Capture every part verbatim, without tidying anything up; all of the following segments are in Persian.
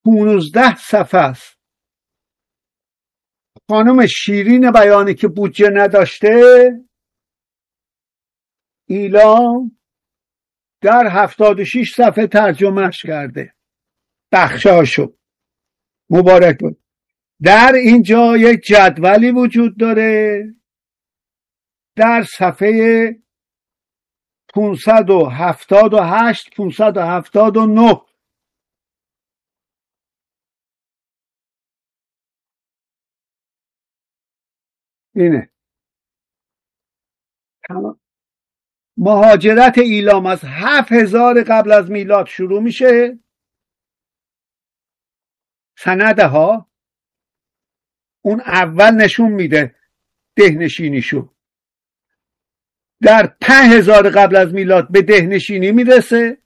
پونزده صفحه است. خانم شیرین بیانی که بودجه نداشته، ایلام در هفتاد و شش صفحه ترجمهش کرده، بخشاشو. مبارک بود. در اینجا یک جدولی وجود داره در صفحه پانصد و هفتاد و هشت پانصد و هفتاد و نه. اینه مهاجرت ایلام از هفت هزار قبل از میلاد شروع میشه، سنده ها اون اول نشون میده دهنشینیشو. در پنج هزار قبل از میلاد به دهنشینی میرسه،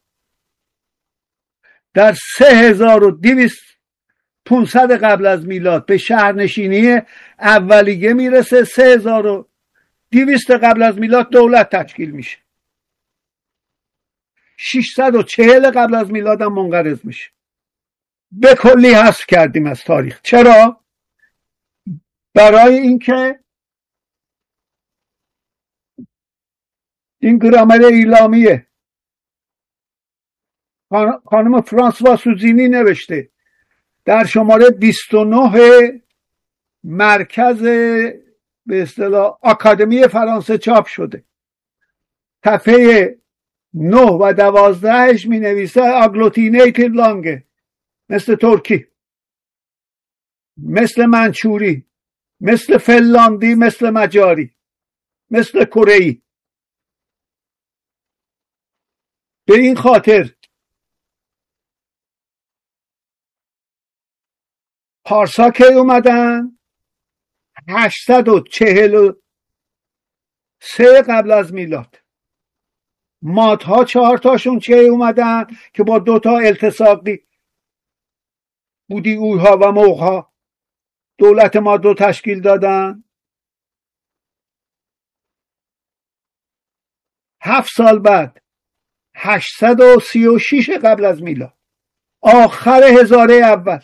در سه هزار و دویست پونصد قبل از میلاد به شهرنشینی اولیه میرسه، سه هزار و دویست قبل از میلاد دولت تشکیل میشه، ششصد و چهل قبل از میلاد هم منقرض میشه. به کلی حذف کردیم از تاریخ. چرا؟ برای اینکه این گرامر ایلامیه. خانم فرانسوا سوزینی نوشته در شماره بیست و نه مرکز به اصطلاح آکادمی فرانسه چاپ شده. صفحه نه و دوازدهش می نویسه اگلوتینیتد لانگه، مثل ترکی، مثل منچوری، مثل فنلاندی، مثل مجاری، مثل کره‌ای. به این خاطر پارسا که اومدن هشتصد و چهل و سه قبل از میلاد، مادها چهار تاشون چه اومدن که با دوتا التصاقی بودی اویها و موغها دولت ماد رو تشکیل دادن. هفت سال بعد هشتصد و سی و شش قبل از میلاد، آخر هزاره اول،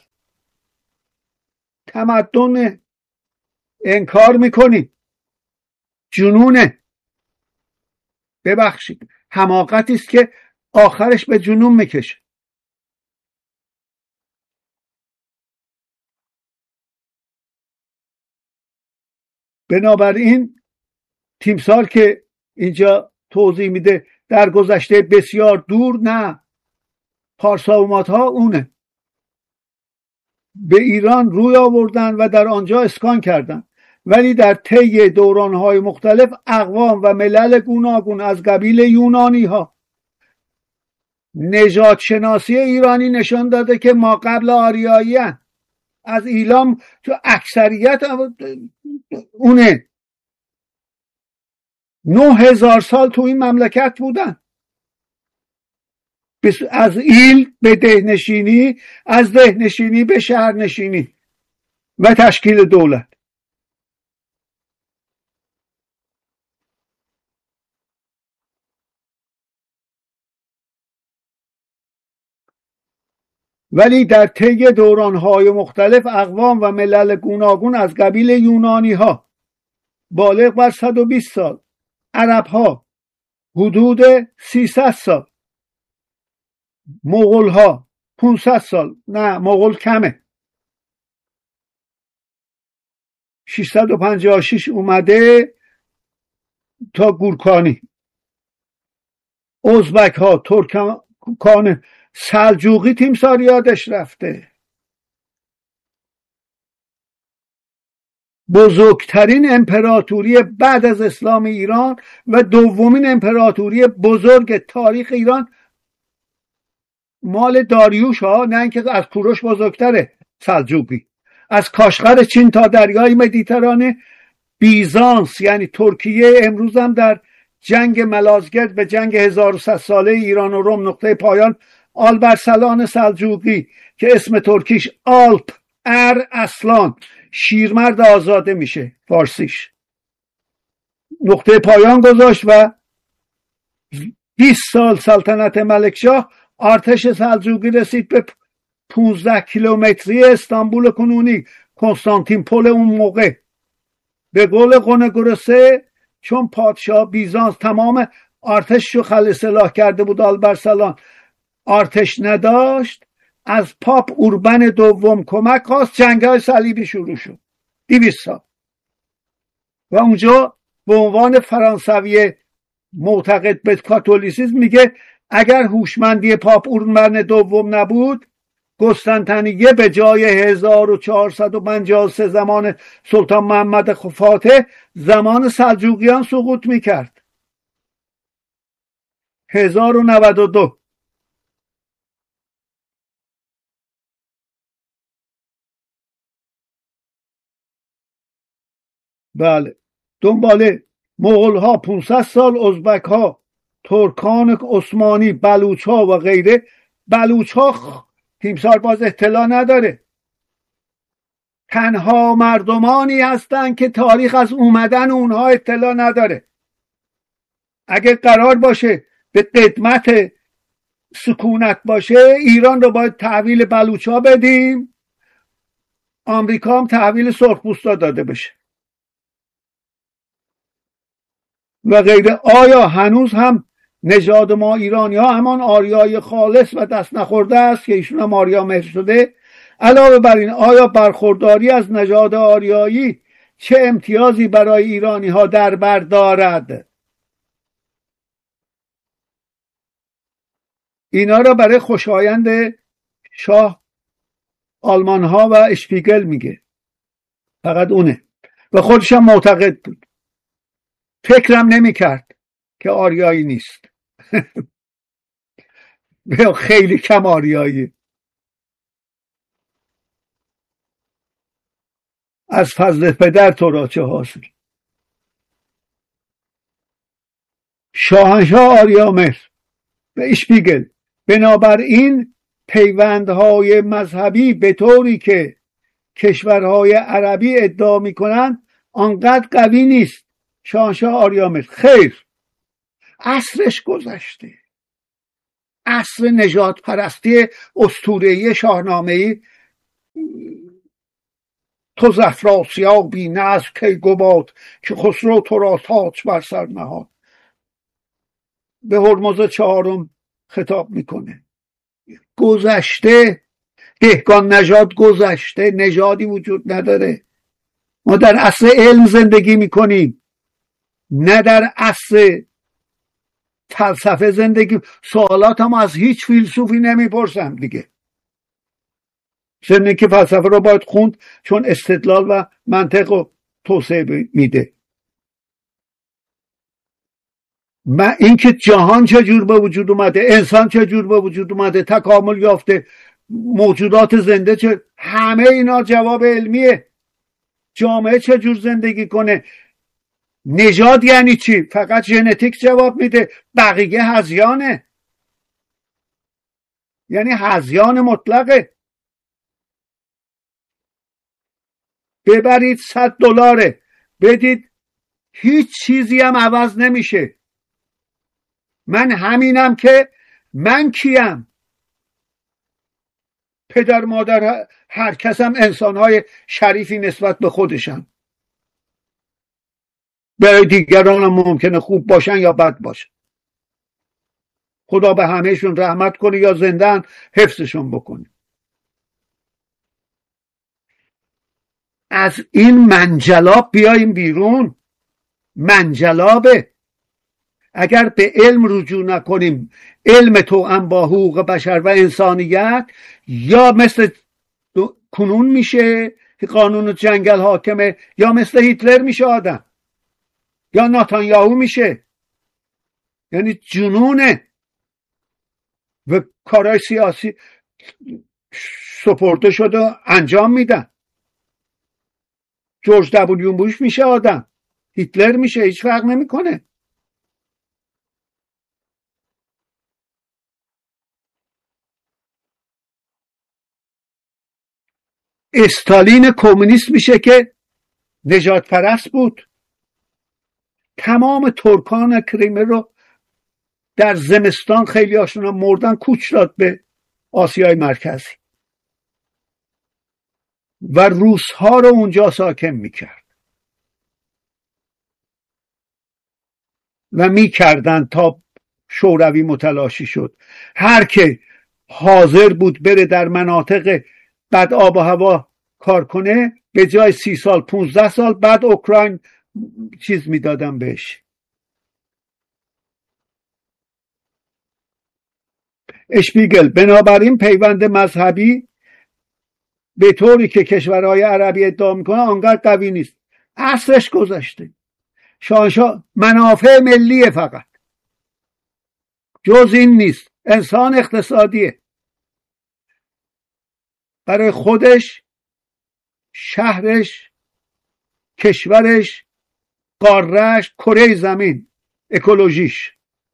تمدن انکار میکنی، جنونه. ببخشید، حماقتی است که آخرش به جنون میکشه. بنابراین تیمسار که اینجا توضیح میده در گذشته بسیار دور، نه، پارسا ها اونه، به ایران روی آوردن و در آنجا اسکان کردن، ولی در طی دورانهای مختلف اقوام و ملل گوناگون از قبیل یونانی ها نژاد شناسی ایرانی نشان داده که ما قبل آریایی هن. از ایلام تو اکثریت اونه. نه هزار سال تو این مملکت بودن، از ایل به دهنشینی، از دهنشینی به شهرنشینی و تشکیل دولت. ولی در طی دورانهای مختلف اقوام و ملل گوناگون از قبیل یونانی ها بالغ بر صد و بیست سال، عرب ها حدود سیصد سال، مغول ها پانصد سال، نه مغول کمه، ششصد و پنجاه و شش اومده تا گورکانی، ازبک ها، ترکان، سلجوقی تیمسار یادش رفته. بزرگترین امپراتوری بعد از اسلام ایران و دومین امپراتوری بزرگ تاریخ ایران مال داریوش ها، نه اینکه از کوروش بزرگتره. سلجوقی از کاشغر چین تا دریای مدیترانه، بیزانس یعنی ترکیه امروز هم در جنگ ملازگرد به جنگ هزار و صد ساله ایران و روم نقطه پایان آلبرسلان سلجوقی که اسم ترکیش آلپ ار اسلان، شیرمرد آزاده میشه فارسیش، نقطه پایان گذاشت و بیست سال سلطنت ملکشاه، ارتش سلجوقی رسید به پونزده کیلومتری استانبول کنونی، کنستانتینپل اون موقع. به قول قونگورسه چون پادشاه بیزانس تمام ارتششو خل اصلاح کرده بود، آلبرسلان ارتش نداشت، از پاپ اوربن دوم کمک خواست، جنگ‌های صلیبی شروع شد دویست سال. و اونجا به عنوان فرانسوی معتقد به کاتولیسیسم میگه اگر هوشمندی پاپ اوربن دوم نبود، قسطنطنیه به جای هزار و چهارصد و پنجاه و سه زمان سلطان محمد فاتح زمان سلجوقیان سقوط میکرد. هزار و نود و دو. بله. دنباله مغول ها پانصد سال، ازبک ها، ترکان عثمانی، بلوچ ها و غیره. بلوچ ها تیمسار باز اطلاع نداره، تنها مردمانی هستند که تاریخ از اومدن اونها اطلاع نداره. اگه قرار باشه به قدمت سکونت باشه، ایران رو باید تحویل بلوچ ها بدیم، آمریکا هم تحویل سرخپوستا داده بشه و غیره. آیا هنوز هم نژاد ما ایرانی ها همان آریای خالص و دست نخورده است که ایشون هم آریا مهر شده؟ علاوه بر این، آیا برخورداری از نژاد آریایی چه امتیازی برای ایرانی ها در بر دارد؟ اینا را برای خوشایند شاه آلمان ها و اشپیگل میگه، فقط اونه و خودش هم معتقد بود، فکرم نمی کرد که آریایی نیست. خیلی کم آریایی. از فضل پدر تو را چه حاصل؟ شاهنشاه آریامهر و اشپیگل: بنابراین پیوندهای مذهبی به طوری که کشورهای عربی ادعا میکنند آنقدر قوی نیست. شاهنشاه آریامهر: خیر، عصرش گذشته. عصر نژاد پرستی اسطوره‌ای شاهنامه‌ای تو زفراسیابی نه از کی گباد که خسرو تو را تاج بر سر نهاد. به هرمز چهارم خطاب میکنه. گذشته، دهقان نژاد گذشته، نژادی وجود نداره. ما در عصر علم زندگی میکنیم، نه در عصر فلسفه زندگی. سوالات هم از هیچ فیلسوفی نمیپرسم دیگه، ضمن که فلسفه رو باید خوند چون استدلال و منطق رو توسعه میده. من اینکه جهان چجور به وجود اومده، انسان چجور به وجود اومده، تکامل یافته، موجودات زنده چه، همه اینا جواب علمیه. جامعه چجور زندگی کنه، نژاد یعنی چی؟ فقط ژنتیک جواب میده، بقیه هذیانه، یعنی هذیان مطلقه. ببرید صد دلاره بدید، هیچ چیزی هم عوض نمیشه. من همینم که من کیم؟ پدر مادر هر کس هم انسانهای شریفی نسبت به خودشن، برای دیگران هم ممکنه خوب باشن یا بد باشن. خدا به همهشون رحمت کنه یا زندن حفظشون بکنه. از این منجلاب بیاییم بیرون. منجلابه. اگر به علم رجوع نکنیم، علم توأم با حقوق بشر و انسانیت، یا مثل کنون میشه که قانون جنگل حاکمه، یا مثل هیتلر میشه آدم، یا ناتانیاهو میشه. یعنی جنونه و کارهای سیاسی سپرده شده انجام میدن. جورج دبلیو بوش میشه آدم، هیتلر میشه، هیچ فرق نمیکنه. استالین کمونیست میشه که نجات پرست بود. تمام ترکان کریمه رو در زمستان خیلی هاشون مردن، کوچ داد به آسیای مرکزی. و روس‌ها رو اونجا ساکن میکرد و میکردن تا شوروی متلاشی شد. هر که حاضر بود بره در مناطق بد آب و هوا کار کنه به جای سی سال پونزده سال بعد اوکراین چیز میدادن بهش. اشپیگل: بنابراین پیوند مذهبی به طوری که کشورهای عربی ادعا میکنن آنقدر قوی نیست. عصرش گذشته. شاهنشاه منافع ملیه، فقط جز این نیست. انسان اقتصادیه، برای خودش، شهرش، کشورش، قاره‌اش، کره زمین، اکولوژیش.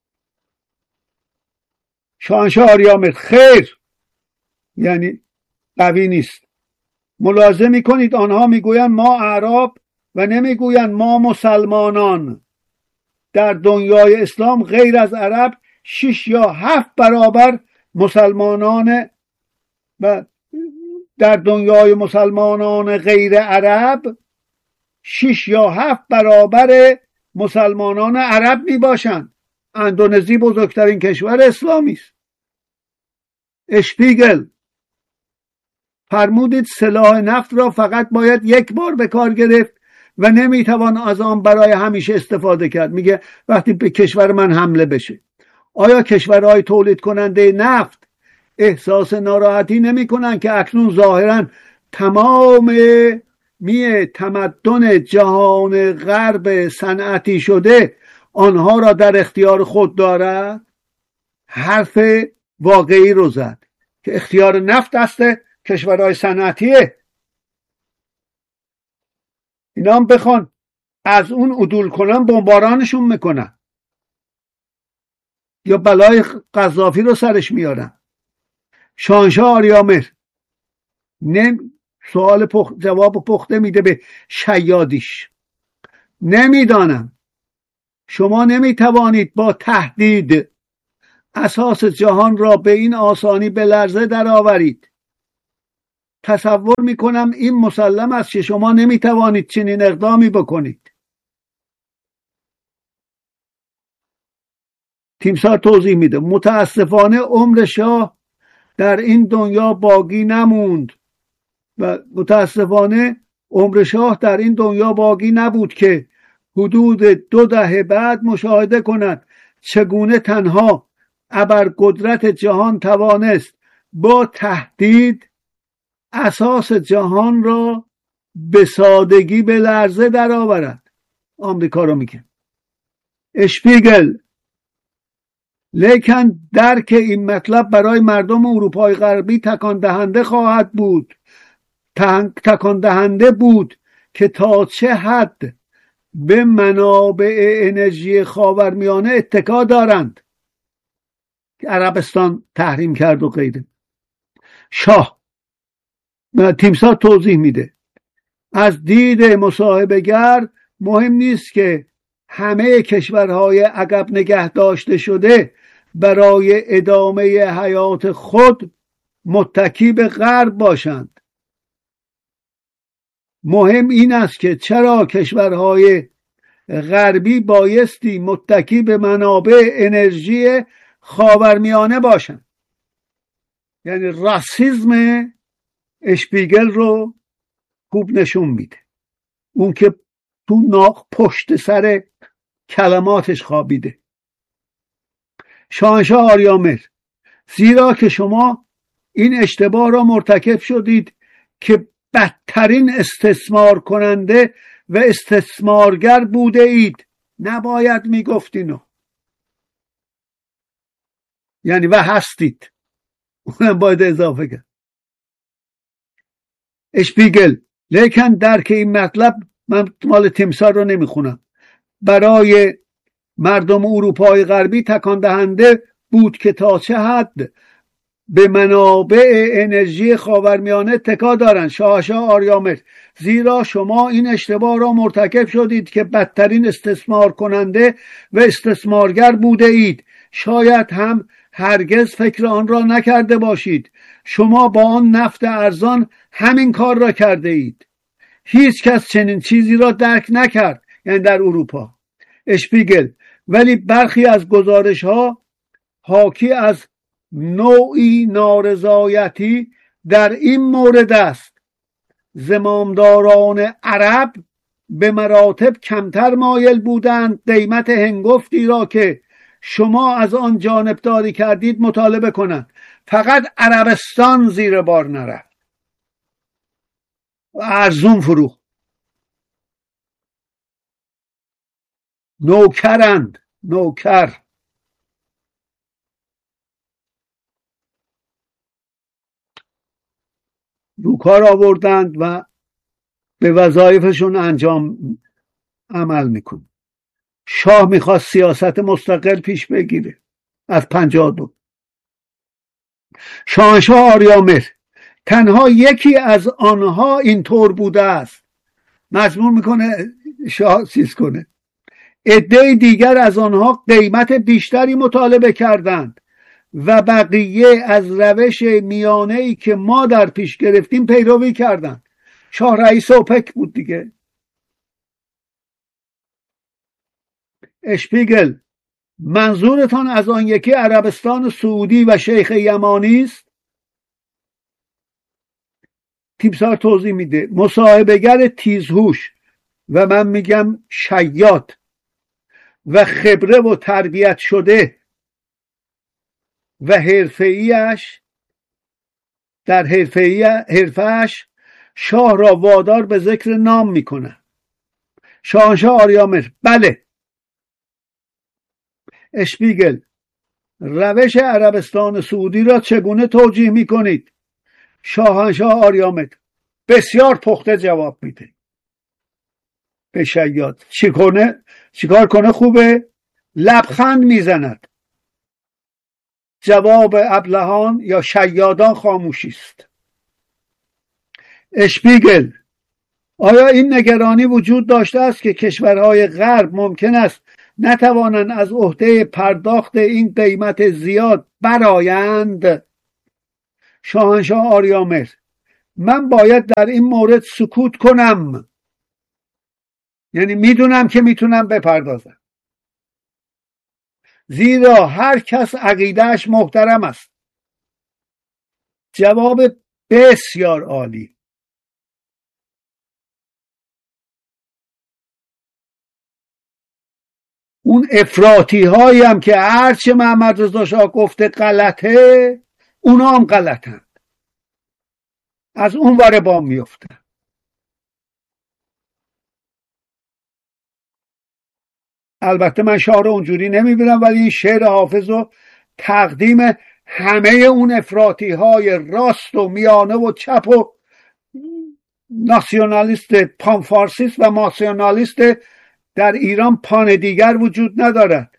شاهنشاه آریامر: خیر، یعنی قوی نیست. ملاحظه میکنید آنها میگویند ما اعراب و نمیگویند ما مسلمانان. در دنیای اسلام غیر از عرب شش یا هفت برابر مسلمانان و در دنیای مسلمانان غیر عرب شش یا هفت برابر مسلمانان عرب می باشند. اندونزی بزرگترین کشور اسلامی است. اشپیگل: فرمودید سلاح نفت را فقط باید یک بار به کار گرفت و نمیتوان از آن برای همیشه استفاده کرد. میگه وقتی به کشور من حمله بشه، آیا کشورهای تولید کننده نفت احساس ناراحتی نمی کنن که اکنون ظاهرا تمام می تمدن جهان غرب صنعتی شده آنها را در اختیار خود دارد؟ حرف واقعی رو زد که اختیار نفت دست کشورهای صنعتیه. اینا هم بخوان از اون عدول کنن بمبارانشون میکنن یا بلای قذافی رو سرش میارن. شاهنشاه آریامر نم سوال پخ... جواب پخته میده به شیادیش: نمیدانم شما نمیتوانید با تهدید اساس جهان را به این آسانی به لرزه درآورید. تصور میکنم این مسلم است که شما نمیتوانید چنین اقدامی بکنید. تیمسار توضیح میده: متاسفانه عمر شاه در این دنیا باقی نموند و متاسفانه عمر شاه در این دنیا باقی نبود که حدود دو دهه بعد مشاهده کند چگونه تنها ابرقدرت جهان توانست با تهدید اساس جهان را به سادگی به لرزه درآورد. آمریکا رو میگه. اشپیگل: لیکن درک این مطلب برای مردم اروپای غربی تکان دهنده خواهد بود تکان دهنده بود که تا چه حد به منابع انرژی خاورمیانه اتکا دارند که عربستان تحریم کرد و غیره. شاه تیمسار توضیح میده: از دید مصاحبه‌گر مهم نیست که همه کشورهای عقب نگه داشته شده برای ادامه حیات خود متکی به غرب باشند. مهم این است که چرا کشورهای غربی بایستی متکی به منابع انرژی خاورمیانه باشند. یعنی راسیسم اشپیگل رو خوب نشون میده، اون که تو ناق پشت سر کلماتش خوابیده. شاهنشاه آریامر: زیرا که شما این اشتباه را مرتکب شدید که بدترین استثمار کننده و استثمارگر بوده اید. نباید میگفتینو، یعنی و هستید، اونم باید اضافه کرد. اشپیگل: لیکن درک این مطلب، من مال تیمسار رو نمیخونم، برای مردم اروپای غربی تکان دهنده بود که تا چه حد به منابع انرژی خاورمیانه تکا دارند. شاهنشاه آریامر: زیرا شما این اشتباه را مرتکب شدید که بدترین استثمار کننده و استثمارگر بوده اید. شاید هم هرگز فکر آن را نکرده باشید، شما با آن نفت ارزان همین کار را کرده اید. هیچ کس چنین چیزی را درک نکرد، یعنی در اروپا. اشپیگل: ولی برخی از گزارش ها حاکی از نوعی نارضایتی در این مورد است. زمامداران عرب به مراتب کمتر مایل بودند قیمت هنگفتی را که شما از آن جانبداری کردید مطالبه کنند. فقط عربستان زیر بار نرفت و ارزون فروخت. نوکرند، نوکر. رو کار آوردند و به وظایفشون انجام عمل میکن. شاه میخواست سیاست مستقل پیش بگیره از پنجاه و دو. شاهنشاه آریامهر: تنها یکی از آنها اینطور بوده است. مجبور میکنه شاه چیز کنه. عده دیگر از آنها قیمت بیشتری مطالبه کردند و بقیه از روش میانه‌ای که ما در پیش گرفتیم پیروی کردند. شاه رئیس اوپک بود دیگه. اشپیگل: منظورتان از آن یکی عربستان سعودی و شیخ یمانی است؟ تیمسار توضیح میده: مصاحبه‌گر تیزهوش و من میگم شیاد و خبره و تربیت شده و حرفه‌ایش در حرفه‌ای حرفه‌اش شاه را وادار به ذکر نام میکنه. شاهنشاه آریامهر: بله. اشپیگل: روش عربستان سعودی را چگونه توجیه میکنید؟ شاهنشاه آریامهر بسیار پخته جواب میده. به شیاد: چی کنه؟ چیکار کنه خوبه؟ لبخند میزند. جواب ابلهان یا شیادان خاموشی است. اشپیگل: آیا این نگرانی وجود داشته است که کشورهای غرب ممکن است نتوانند از عهده پرداخت این قیمت زیاد برآیند؟ شاهنشاه آریامهر: من باید در این مورد سکوت کنم، یعنی میدونم که میتونم بپردازم، زیرا هر کس عقیدهش محترم است. جواب بسیار عالی. اون افراطی هایی هم که هرچه محمد رضا شاه گفته غلطه، اونا هم غلطن، از اون ور بام میفتن. البته من شاه رو اونجوری نمیبینم، ولی این شعر حافظ رو تقدیم همه اون افراطی های راست و میانه و چپ و ناسیونالیست پانفارسیست و ماسیونالیست در ایران پان دیگر وجود ندارد.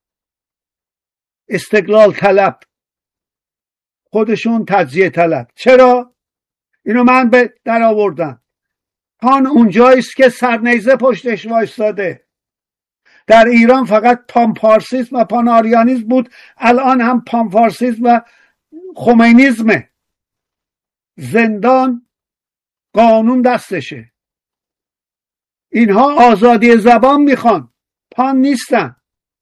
استقلال طلب، خودشون تجزیه طلب. چرا؟ اینو من به در آوردم. پان اونجاییست که سرنیزه پشتش وایستاده. در ایران فقط پانپارسیسم و پانآریانیسم بود، الان هم پانفارسیسم و خمینیزمه. زندان قانون دستشه. اینها آزادی زبان میخوان، پان نیستن.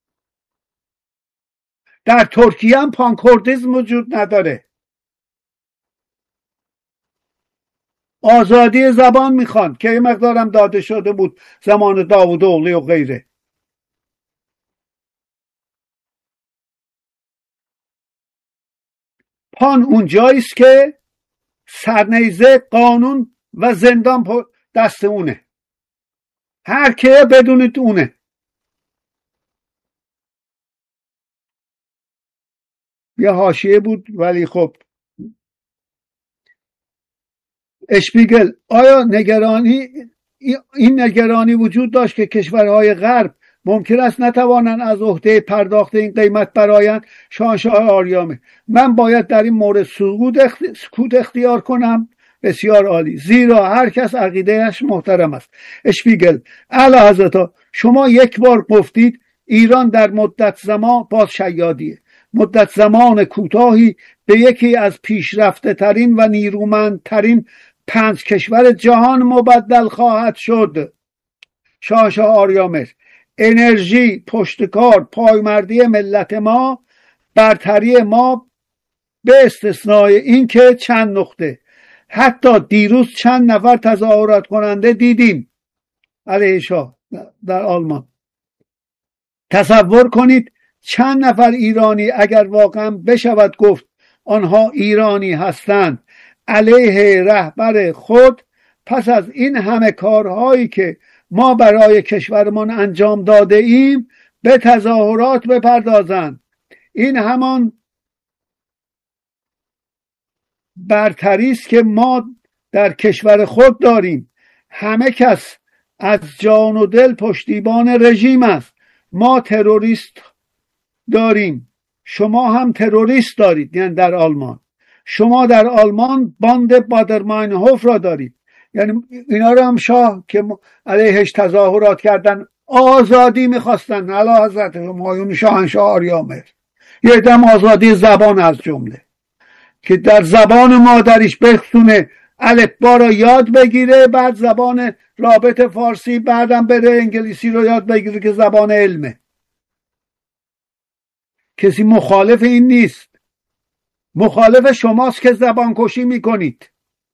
در ترکیه هم پانکردیسم وجود نداره، آزادی زبان میخوان که یه مقدارم داده شده بود زمان داوود اوغلی و غیره. پان اونجاییست که سرنیزه قانون و زندان دست اونه، هر که بدونید اونه. یه حاشیه بود ولی خب. اشپیگل: آیا نگرانی این نگرانی وجود داشت که کشورهای غرب ممکن است نتوانند از عهده پرداخت این قیمت برآیند؟ شاهنشاه آریامهر: من باید در این مورد سکوت اختیار کنم. بسیار عالی، زیرا هر کس عقیدهش محترم است. اشپیگل: اعلی حضرت، شما یک بار گفتید ایران در مدت زمان باز شیادیه. مدت زمان کوتاهی به یکی از پیشرفته ترین و نیرومندترین پنج کشور جهان مبدل خواهد شد. شاه آریامر: انرژی، پشتکار، پایمردی ملت ما، برتری ما به استثنای این که چند نقطه، حتی دیروز چند نفر تظاهرات کننده دیدیم علیه شاه در آلمان. تصور کنید چند نفر ایرانی اگر واقعا بشود گفت آنها ایرانی هستند علیه رهبر خود، پس از این همه کارهایی که ما برای کشورمان انجام داده ایم به تظاهرات بپردازند. این همان برتری است که ما در کشور خود داریم. همه کس از جان و دل پشتیبان رژیم است. ما تروریست داریم، شما هم تروریست دارید، یعنی در آلمان. شما در آلمان باند بادرماینهوف را دارید، یعنی اینا رو هم شاه که علیهش تظاهرات کردن آزادی میخواستن، اعلی حضرت همایون شاهنشاه آریامر. یه دم آزادی زبان از جمله، که در زبان مادریش بخونه الفبا را یاد بگیره، بعد زبان رابط فارسی، بعدم بره انگلیسی رو یاد بگیره که زبان علمه. کسی مخالف این نیست، مخالف شماست که زبان کشی میکنید.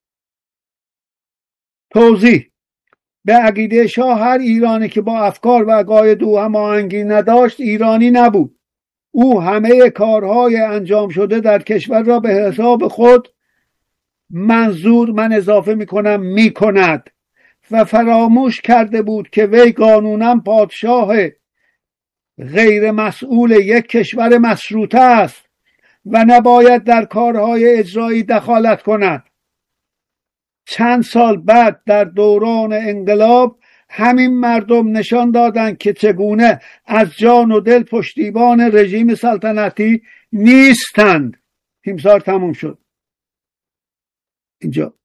توضیح: به عقیده شاه هر ایرانی که با افکار و عقاید او هماهنگی نداشت ایرانی نبود. او همه کارهای انجام شده در کشور را به حساب خود، منظور من اضافه میکنم میکند، و فراموش کرده بود که وی قانونا پادشاه غیر مسئول یک کشور مشروطه است و نباید در کارهای اجرایی دخالت کند. چند سال بعد در دوران انقلاب همین مردم نشان دادند که چگونه از جان و دل پشتیبان رژیم سلطنتی نیستند. تیمسار تموم شد. اینجا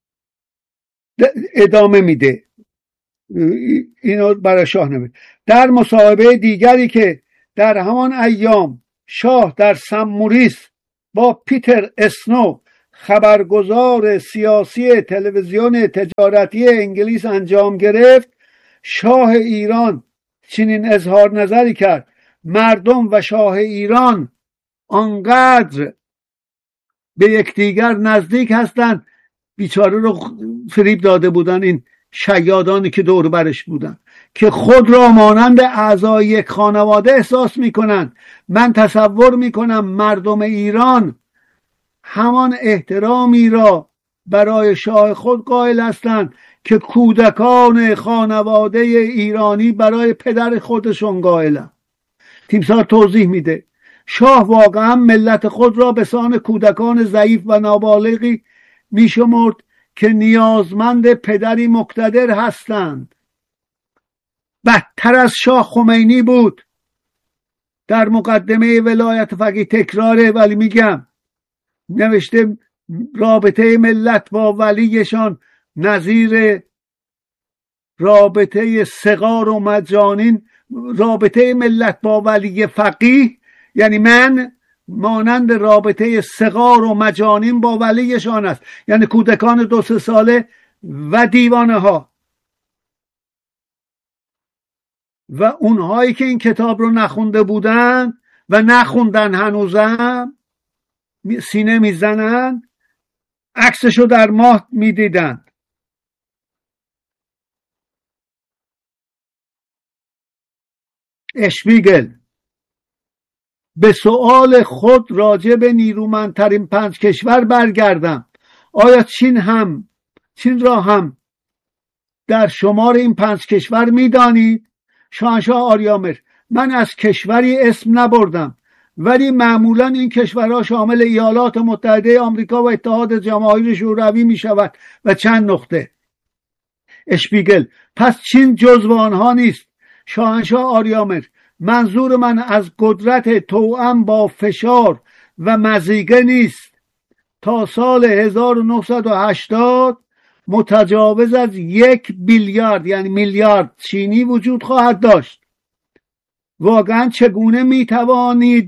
ادامه میده، اینو برای شاه نمید. در مصاحبه دیگری که در همان ایام شاه در سن موریس با پیتر اسنو خبرگزار سیاسی تلویزیون تجارتی انگلیس انجام گرفت، شاه ایران چنین اظهار نظری کرد: مردم و شاه ایران آنقدر به یکدیگر نزدیک هستند. بیچاره رو فریب داده بودن این شیادانی که دور برش بودن، که خود را مانند اعضای یک خانواده احساس میکنند. من تصور میکنم مردم ایران همان احترامی را برای شاه خود قائل هستند که کودکان خانواده ایرانی برای پدر خودشون قائلند. تیمسار توضیح میده: شاه واقعا ملت خود را به سان کودکان ضعیف و نابالغی میشمرد که نیازمند پدری مقتدر هستند. بدتر از شاه خمینی بود. در مقدمه ولایت فقیه تکراره، ولی میگم نوشته رابطه ملت با ولیشان نظیر رابطه صغار و مجانین، رابطه ملت با ولی فقیه یعنی من مانند رابطه صغار و مجانین با ولیشان است، یعنی کودکان دو سه ساله و دیوانه ها. و اونهایی که این کتاب رو نخونده بودن و نخوندن هنوزم سینه میزنن، عکسشو در ماه میدیدن. اشپیگل: به سؤال خود راجع به نیرومندترین پنج کشور برگردم. آیا چین هم چین را هم در شمار این پنج کشور میدانید؟ شاهنشاه آریامر: من از کشوری اسم نبردم، ولی معمولا این کشورها شامل ایالات متحده آمریکا و اتحاد جماهیر شوروی می شود و چند نقطه. اشپیگل: پس چین جزو آنها نیست. شاهنشاه آریامر: منظور من از قدرت توأم با فشار و مزیگه نیست. تا سال هزار و نهصد و هشتاد متجاوز از یک بیلیارد یعنی میلیارد چینی وجود خواهد داشت. واقعا چگونه می توانید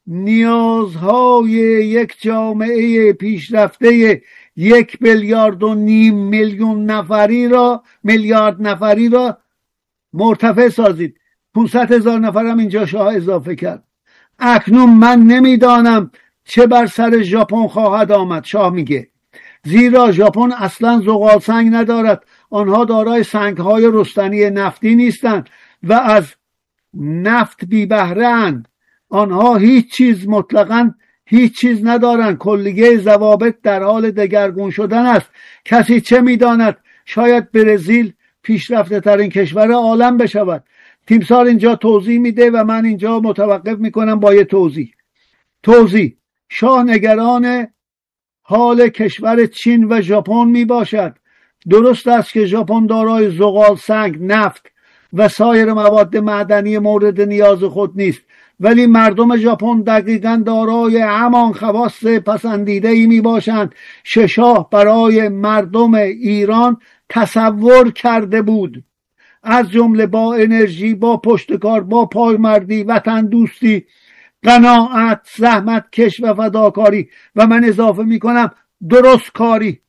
نیازهای یک جامعه پیشرفته یک میلیارد و نیم میلیون نفری را میلیارد نفری را مرتفع سازید. پانصد هزار نفرم اینجا شاه اضافه کرد. اکنون من نمیدانم چه بر سر ژاپن خواهد آمد. شاه میگه زیرا ژاپن اصلا زغال سنگ ندارد، آنها دارای سنگهای رستنی نفتی نیستند و از نفت بی بهره اند. آنها هیچ چیز مطلقاً هیچ چیز ندارند. کلیه ضوابط در حال دگرگون شدن است. کسی چه میداند شاید برزیل پیشرفته ترین کشور عالم بشود. تیمسار اینجا توضیح میده و من اینجا متوقف میکنم با یه توضیح. توضیح: شاه نگران حال کشور چین و ژاپن میباشد. درست است که ژاپن دارای زغال سنگ، نفت و سایر مواد معدنی مورد نیاز خود نیست، ولی مردم ژاپن دقیقاً دارای همان خواص پسندیده ای می باشند که شاه برای مردم ایران تصور کرده بود، از جمله با انرژی، با پشتکار، با پایمردی، وطن دوستی، قناعت، زحمت کش و فداکاری و من اضافه می کنم درست کاری.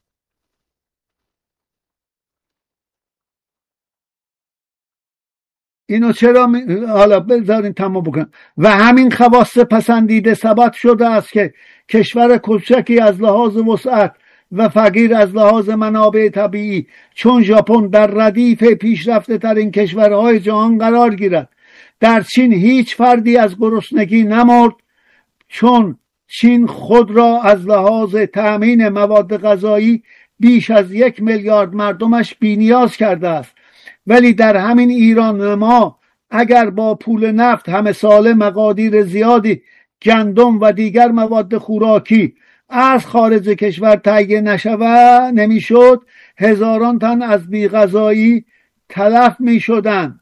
اینو چرا می... حالا بذارین تمام بکنم. و همین خواص پسندیده ثبت شده است که کشور کوچکی از لحاظ وسعت و فقیر از لحاظ منابع طبیعی چون ژاپن در ردیف پیشرفته ترین کشورهای جهان قرار گیرد. در چین هیچ فردی از گرسنگی نمرد چون چین خود را از لحاظ تأمین مواد غذایی بیش از یک میلیارد مردمش بی‌نیاز کرده است. ولی در همین ایران ما اگر با پول نفت همه ساله مقادیر زیادی گندم و دیگر مواد خوراکی از خارج کشور تهیه نشود نمیشد، هزاران تن از بی‌غذایی تلف میشدند.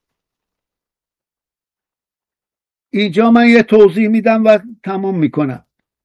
اینجا من یه توضیح میدم و تمام میکنم.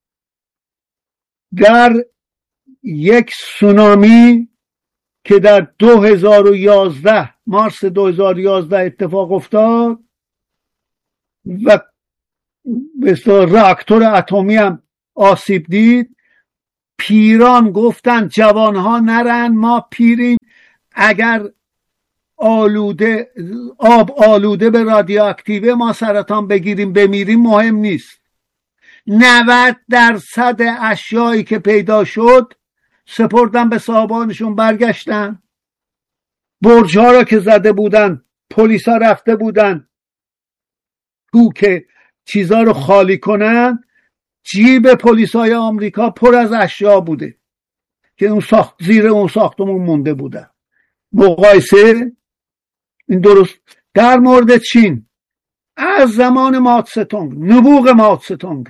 در یک سونامی که در دو هزار و یازده مارس دو هزار و یازده اتفاق افتاد و به راکتور اتمی هم آسیب دید، پیران گفتن جوانها نرن، ما پیریم، اگر آلوده آب آلوده به رادیواکتیو ما سرطان بگیریم بمیریم مهم نیست. نود درصد اشیایی که پیدا شد سپردن به صاحبانشون، برگشتن. برج ها را که زده بودن پلیس ها رفته بودن تو که چیزا رو خالی کنن، جیب پلیس های آمریکا پر از اشیا بوده که اون ساخت زیر اون ساختمون مونده بودن. مقایسه این درست. در مورد چین از زمان ماوتسه‌تونگ، نبوغ ماوتسه‌تونگ،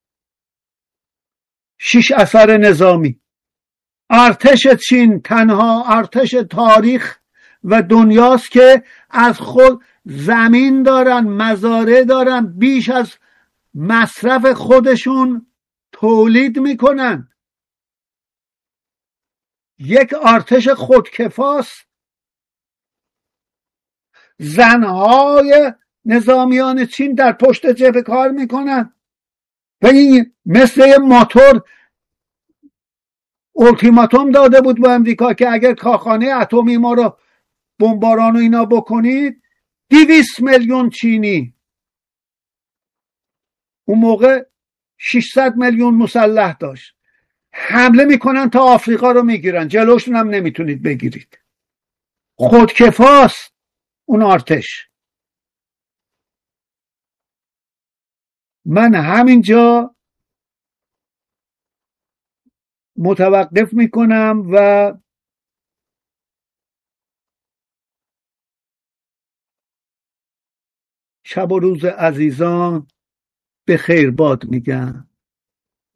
شش اثر نظامی، ارتش چین تنها ارتش تاریخ و دنیاست که از خود زمین دارن، مزارع دارن، بیش از مصرف خودشون تولید میکنن. یک ارتش خودکفاست. زنهای نظامیان چین در پشت جبهه کار میکنن و این مثل موتور اولتیماتوم داده بود به امریکا که اگر کارخانه اتمی ما رو بمباران و اینا بکنید، دویست میلیون چینی، اون موقع ششصد میلیون مسلح داشت، حمله میکنن تا آفریقا رو میگیرن، جلوشون هم نمیتونید بگیرید. خودکفاست اون ارتش. من همینجا متوقف میکنم و شب و روز عزیزان به خیر باد میگم.